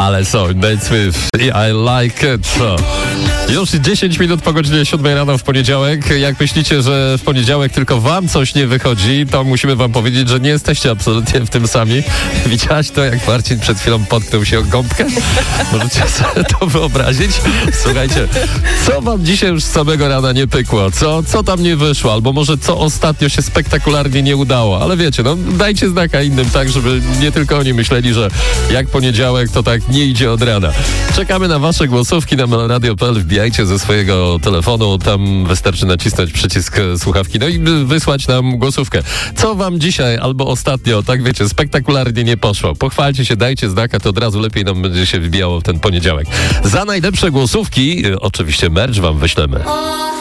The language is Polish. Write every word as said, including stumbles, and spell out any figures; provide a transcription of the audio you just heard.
Ale są, Nate Smith i I Like It. Już dziesięć minut po godzinie siódmej rano w poniedziałek. Jak myślicie, że w poniedziałek tylko wam coś nie wychodzi, to musimy wam powiedzieć, że nie jesteście absolutnie w tym sami. Widziałaś to, jak Marcin przed chwilą potknął się o gąbkę? Możecie sobie to wyobrazić? Słuchajcie, co wam dzisiaj już z samego rana nie pykło? Co, co tam nie wyszło? Albo może co ostatnio się spektakularnie nie udało? Ale wiecie, no dajcie znaka innym, tak, żeby nie tylko oni myśleli, że jak poniedziałek, to tak nie idzie od rana. Czekamy na wasze głosówki na melradio kropka p l. Wbijajcie ze swojego telefonu, tam wystarczy nacisnąć przycisk słuchawki, no i wysłać nam głosówkę. Co wam dzisiaj albo ostatnio, tak wiecie, spektakularnie nie poszło? Pochwalcie się, dajcie znaka, to od razu lepiej nam będzie się wbijało w ten poniedziałek. Za najlepsze głosówki, oczywiście merch wam wyślemy.